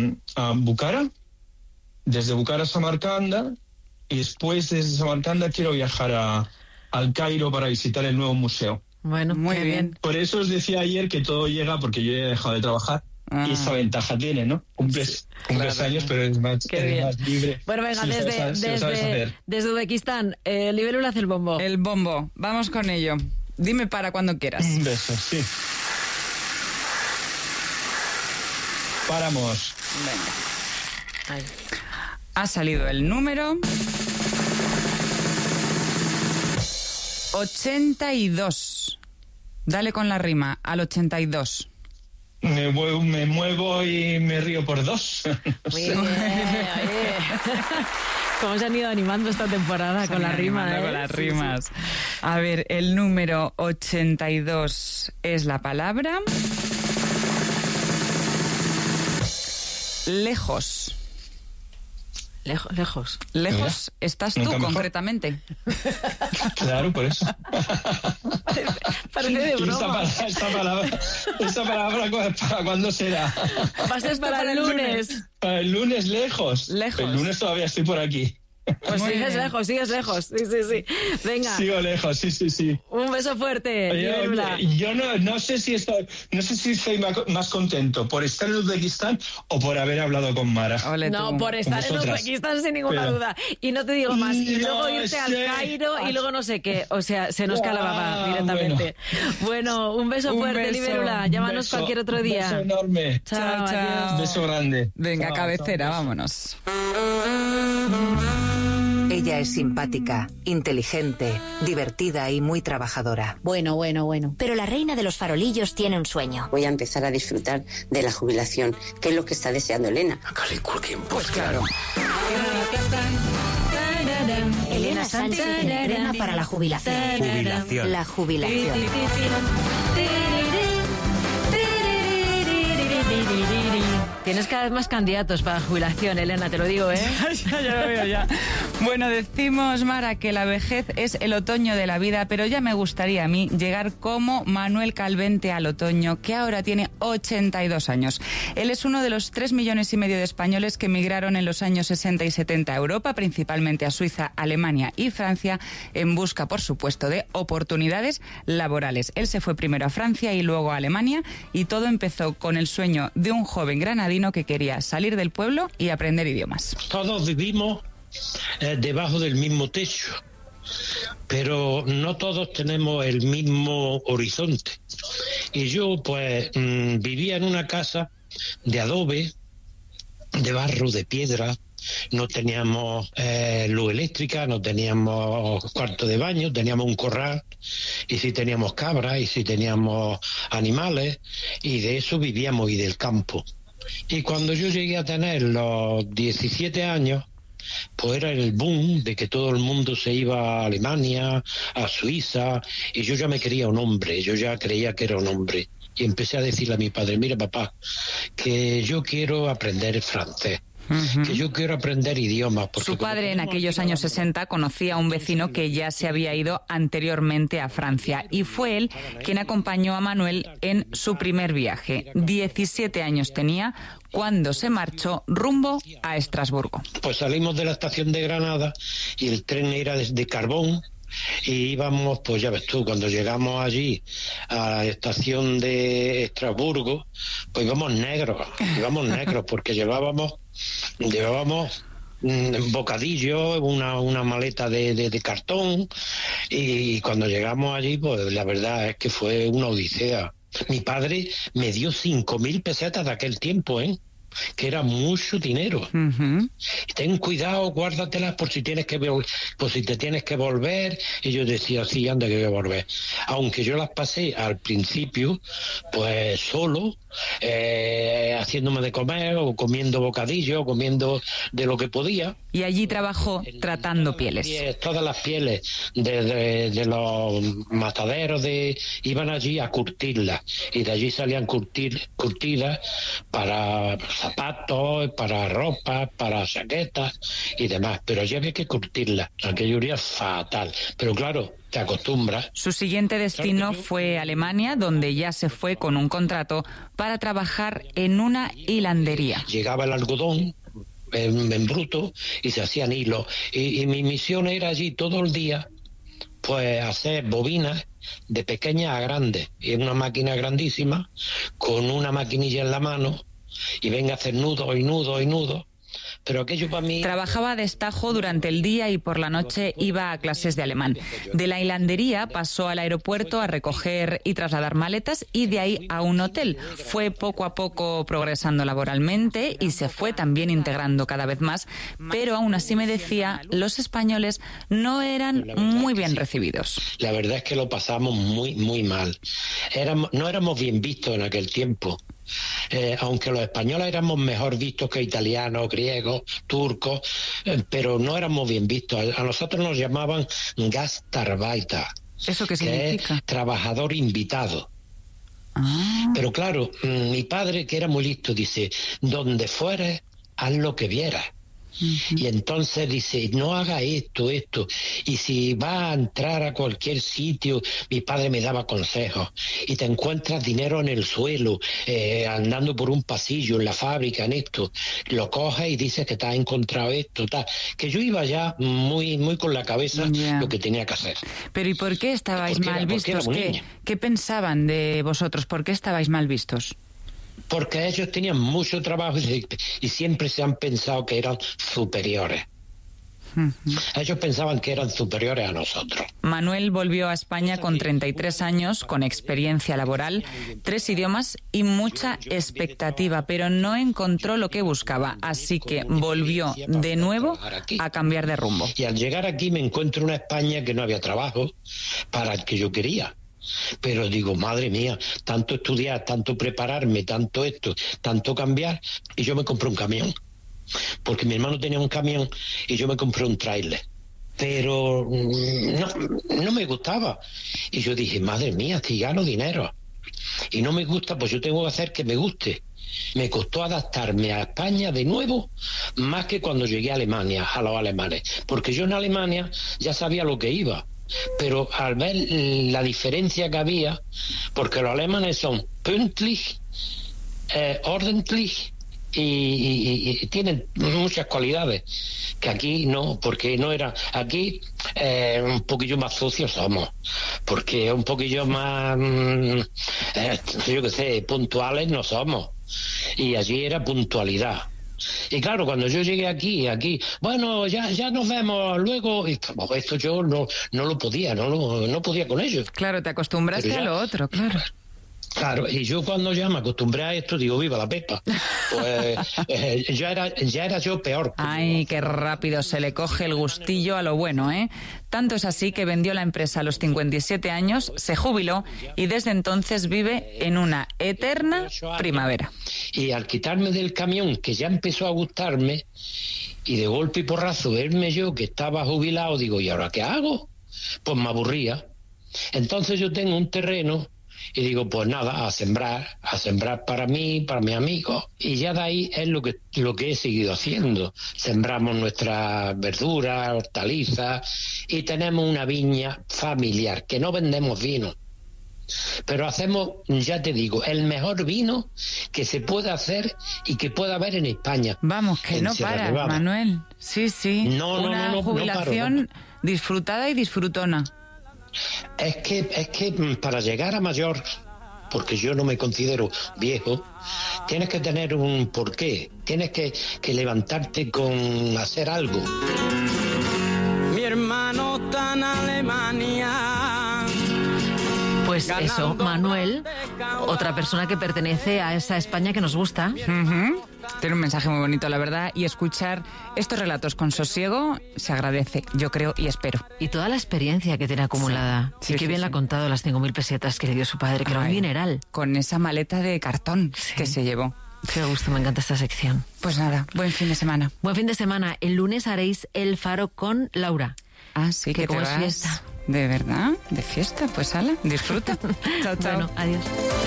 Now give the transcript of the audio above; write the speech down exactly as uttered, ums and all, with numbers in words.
a Bukhara, desde Bukhara a Samarcanda, y después desde Samarcanda quiero viajar a, al Cairo para visitar el nuevo museo. Bueno, muy bien. bien. Por eso os decía ayer que todo llega porque yo he dejado de trabajar. Ah. Y esa ventaja tiene, ¿no? Cumples, cumples claro. años, pero eres más, eres más libre. Bueno, venga, si desde, sabes, si desde, desde Uzbekistán, eh, Libélula hace el bombo. El bombo, vamos con ello. Dime para cuando quieras. Un beso, sí. Paramos. Venga. Ahí. Ha salido el número ochenta y dos. Dale con la rima, al ochenta y dos. Me muevo, me muevo y me río por dos. Muy bien, oye. ¿Cómo se han ido animando esta temporada se con la rima, eh? Con las rimas. Sí, sí. A ver, el número ochenta y dos es la palabra lejos. Lejos, lejos. Lejos ¿Mira? Estás tú, concretamente. Claro, por eso. Parece de broma. Esta, esta palabra, esta palabra ¿para cuándo será? Va a ser para, para el lunes. lunes. Para el lunes, lejos. Lejos. El lunes todavía estoy por aquí. Pues Muy sigues bien. lejos, sigues lejos. Sí, sí, sí. Venga. Sigo lejos, sí, sí, sí. Un beso fuerte. Oye, oye, yo no, no sé si estoy, no sé si estoy más contento por estar en Uzbekistán o por haber hablado con Mara. Ole, no, por estar en Uzbekistán sin ninguna Pero, duda. Y no te digo más. Y no luego irte sé. al Cairo y luego no sé qué. O sea, se nos cae la baba directamente. Bueno, bueno un beso un fuerte, Libélula. Llámanos beso, cualquier otro día. Un beso enorme. Chao, chao. Adiós. Beso grande. Venga, chao, cabecera, chao, vámonos. Ella es simpática, inteligente, divertida y muy trabajadora. Bueno, bueno, bueno. Pero la reina de los farolillos tiene un sueño. Voy a empezar a disfrutar de la jubilación, que es lo que está deseando Elena. Pues claro. Elena Sánchez se entrena para la jubilación. Jubilación. La jubilación. Tienes cada vez más candidatos para jubilación, Elena, te lo digo, ¿eh? ya, ya lo veo, ya. Bueno, decimos, Mara, que la vejez es el otoño de la vida, pero ya me gustaría a mí llegar como Manuel Calvente al otoño, que ahora tiene ochenta y dos años. Él es uno de los tres millones y medio de españoles que emigraron en los años sesenta y setenta a Europa, principalmente a Suiza, Alemania y Francia, en busca, por supuesto, de oportunidades laborales. Él se fue primero a Francia y luego a Alemania, y todo empezó con el sueño de un joven granadino que quería salir del pueblo y aprender idiomas. Todos vivimos eh, debajo del mismo techo, pero no todos tenemos el mismo horizonte. Y yo pues mmm, vivía en una casa de adobe, de barro, de piedra. No teníamos eh, luz eléctrica, no teníamos cuarto de baño, teníamos un corral, y sí teníamos cabras, y sí teníamos animales, y de eso vivíamos, y del campo. Y cuando yo llegué a tener los diecisiete años, pues era el boom de que todo el mundo se iba a Alemania, a Suiza, y yo ya me quería un hombre, yo ya creía que era un hombre. Y empecé a decirle a mi padre, mira papá, que yo quiero aprender francés. Uh-huh. Que yo quiero aprender idiomas. Su padre en aquellos años sesenta conocía a un vecino que ya se había ido anteriormente a Francia, y fue él quien acompañó a Manuel en su primer viaje. diecisiete años tenía cuando se marchó rumbo a Estrasburgo. Pues salimos de la estación de Granada y el tren era desde Carbón. Y íbamos, pues ya ves tú, cuando llegamos allí a la estación de Estrasburgo, pues íbamos negros, íbamos negros porque llevábamos, llevábamos un bocadillo, una, una maleta de, de, de cartón, y cuando llegamos allí, pues la verdad es que fue una odisea. Mi padre me dio cinco mil pesetas de aquel tiempo, ¿eh? Que era mucho dinero. Uh-huh. Ten cuidado, guárdatelas por si tienes que por si te tienes que volver. Y yo decía, sí, anda que voy a volver. Aunque yo las pasé al principio, pues solo, eh, haciéndome de comer, o comiendo bocadillo, o comiendo de lo que podía. Y allí trabajó tratando pieles. Pieles. Todas las pieles de, de, de los mataderos de iban allí a curtirlas. Y de allí salían curtir, curtidas para zapatos, para ropa, para chaquetas y demás, pero ya había que curtirla, aquello olía fatal, pero claro, te acostumbras. Su siguiente destino Claro, yo... fue Alemania, donde ya se fue con un contrato para trabajar en una hilandería. Llegaba el algodón en, en bruto y se hacían hilos, y, y mi misión era allí todo el día, pues hacer bobinas de pequeñas a grandes, y en una máquina grandísima, con una maquinilla en la mano, y venga a hacer nudos y nudos y nudos. Pero aquello para mí... Trabajaba a destajo durante el día y por la noche iba a clases de alemán. De la hilandería pasó al aeropuerto a recoger y trasladar maletas y de ahí a un hotel. Fue poco a poco progresando laboralmente y se fue también integrando cada vez más, pero aún así me decía, los españoles no eran muy bien recibidos. La verdad es que lo pasamos muy, muy mal. Éramos, no éramos bien vistos en aquel tiempo. Eh, aunque los españoles éramos mejor vistos que italianos, griegos, turcos, eh, pero no éramos bien vistos. A, a nosotros nos llamaban Gastarbeiter. ¿Eso qué significa? Que es trabajador invitado. Ah. Pero claro, mi padre, que era muy listo, dice, donde fueres, haz lo que vieras. Uh-huh. Y entonces dice, no haga esto, esto. Y si vas a entrar a cualquier sitio, mi padre me daba consejos, y te encuentras dinero en el suelo, eh, andando por un pasillo, en la fábrica, en esto, lo coges y dices que te has encontrado esto, tal. Que yo iba ya muy, muy con la cabeza yeah. lo que tenía que hacer. Pero ¿y por qué estabais mal era, vistos? ¿Qué, ¿Qué pensaban de vosotros? ¿Por qué estabais mal vistos? Porque ellos tenían mucho trabajo y, y siempre se han pensado que eran superiores. Uh-huh. Ellos pensaban que eran superiores a nosotros. Manuel volvió a España con treinta y tres años, con experiencia laboral, tres idiomas y mucha expectativa, pero no encontró lo que buscaba, así que volvió de nuevo a cambiar de rumbo. Y al llegar aquí me encuentro una España que no había trabajo para el que yo quería. Pero digo, madre mía, tanto estudiar, tanto prepararme, tanto esto, tanto cambiar, y yo me compré un camión, porque mi hermano tenía un camión y yo me compré un tráiler, pero no, no me gustaba, y yo dije, madre mía, si gano dinero y no me gusta, pues yo tengo que hacer que me guste. Me costó adaptarme a España de nuevo, más que cuando llegué a Alemania, a los alemanes, porque yo en Alemania ya sabía lo que iba. Pero al ver la diferencia que había, porque los alemanes son pünktlich, eh, ordentlich y, y, y tienen muchas cualidades que aquí no, porque no era aquí eh, un poquillo más sucios somos, porque un poquillo más eh, yo qué sé, puntuales no somos, y allí era puntualidad. Y claro, cuando yo llegué aquí, aquí, bueno, ya ya nos vemos luego, y esto yo no no lo podía, no lo, no podía con ellos. Claro, te acostumbraste ya, a lo otro, claro. Claro, y yo cuando ya me acostumbré a esto, digo, viva la Pepa. Pues eh, ya era ya era yo peor. Ay, qué rápido se le coge el gustillo a lo bueno, ¿eh? Tanto es así que vendió la empresa a los cincuenta y siete años, se jubiló y desde entonces vive en una eterna primavera. Y al quitarme del camión, que ya empezó a gustarme, y de golpe y porrazo verme yo que estaba jubilado, digo, ¿y ahora qué hago? Pues me aburría. Entonces yo tengo un terreno y digo, pues nada, a sembrar, a sembrar para mí, para mis amigos, y ya de ahí es lo que lo que he seguido haciendo. Sembramos nuestras verduras, hortalizas, y tenemos una viña familiar, que no vendemos vino, pero hacemos, ya te digo, el mejor vino que se puede hacer y que pueda haber en España. Vamos, que no para, Manuel. Sí, sí, no, no, una no, no, jubilación no paro, no. disfrutada y disfrutona. Es que, es que para llegar a mayor, porque yo no me considero viejo, tienes que tener un porqué, tienes que, que levantarte con hacer algo. Mi hermano está en Alemania. Pues eso, Manuel, otra persona que pertenece a esa España que nos gusta. Uh-huh. Tiene un mensaje muy bonito, la verdad, y escuchar estos relatos con sosiego se agradece, yo creo y espero. Y toda la experiencia que tiene acumulada. Sí, y sí, qué bien sí, la ha contado, las cinco mil pesetas que le dio su padre, que Ay, era un dineral. Con esa maleta de cartón sí. que se llevó. Qué gusto, me encanta esta sección. Pues nada, buen fin de semana. Buen fin de semana. El lunes haréis El Faro con Laura. Ah, sí, que, que como es fiesta. ¿De verdad? ¿De fiesta? Pues ala, disfruta. Chao, chao. Bueno, adiós.